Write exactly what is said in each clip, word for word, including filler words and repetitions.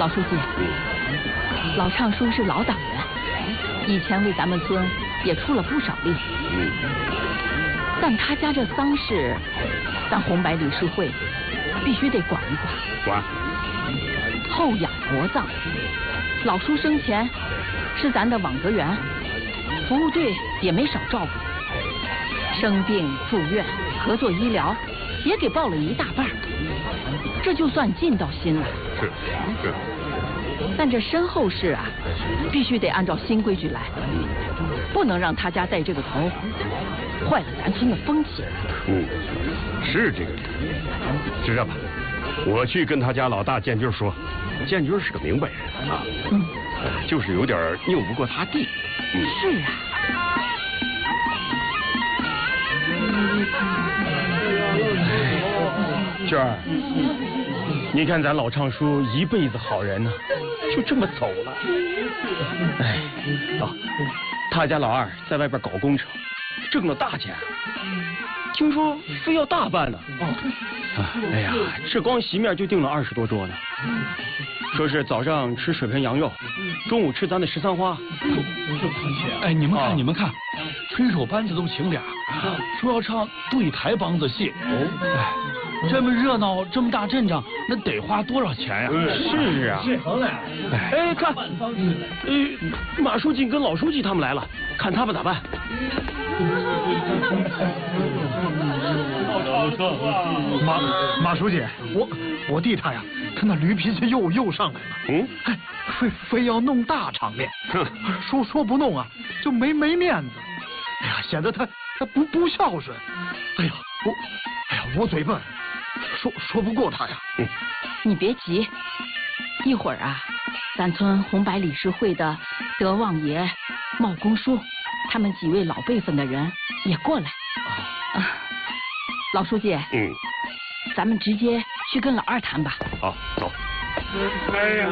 老书记，老畅叔是老党员，以前为咱们村也出了不少力。嗯。但他家这丧事，咱红白理事会必须得管一管。 管。 后养活葬，老叔生前是咱的网格员，服务队也没少照顾，生病住院、合作医疗也给报了一大半，这就算尽到心了。 是是。 但这身后事啊，必须得按照新规矩来，不能让他家带这个头，坏了咱村的风气。 嗯，是这个理。就这吧，我去跟他家老大建军说，建军是个明白人啊，嗯，就是有点拗不过他弟。 嗯，是啊。 娟儿，你看咱老畅叔一辈子好人呢，就这么走了。哎，啊，他家老二在外边搞工程，挣了大钱，听说非要大办呢。啊，哎呀，这光席面就订了二十多桌呢。说是早上吃水盆羊肉，中午吃咱的十三花。 哎，你们看，啊、你们看，吹手班子都请俩，说要唱对台梆子戏。哦，哎，这么热闹，这么大阵仗，那得花多少钱呀？ 是啊。哎，看，呃，马书记跟老书记他们来了，看他们咋办？ 马马书记，我我弟他呀，他那驴脾气又又上来了。嗯，哎，非非要弄大场面，说说不弄啊，就没没面子。哎呀，显得他他不不孝顺。哎呀，我哎呀，我嘴笨，说说不过他呀。 嗯，你别急，一会儿啊，咱村红白理事会的德旺爷、茂公叔，他们几位老辈分的人也过来。啊，老书记，嗯，咱们直接去跟老二谈吧。 好，走。 哎呀，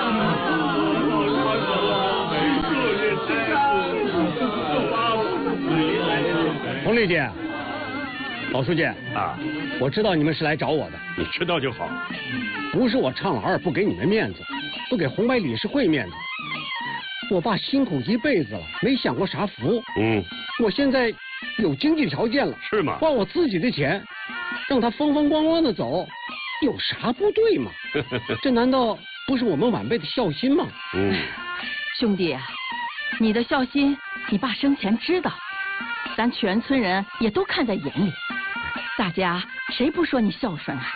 洪丽姐，老书记啊，我知道你们是来找我的。 你知道就好。 不是我畅老二不给你们面子，不给红白理事会面子。我爸辛苦一辈子了，没享过啥福。嗯，我现在有经济条件了， 是吗？ 花我自己的钱，让他风风光光的走，有啥不对吗？这难道不是我们晚辈的孝心吗？ 嗯，兄弟啊，你的孝心，你爸生前知道，咱全村人也都看在眼里，大家谁不说你孝顺啊？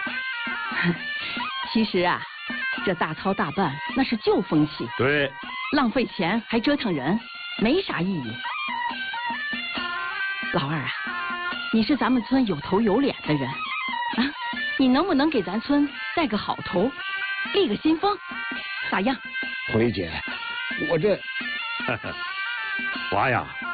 其实啊，这大操大办那是旧风气， 对， 浪费钱还折腾人，没啥意义。老二啊，你是咱们村有头有脸的人啊，你能不能给咱村带个好头，立个新风，咋样？ 红丽姐，我这娃呀，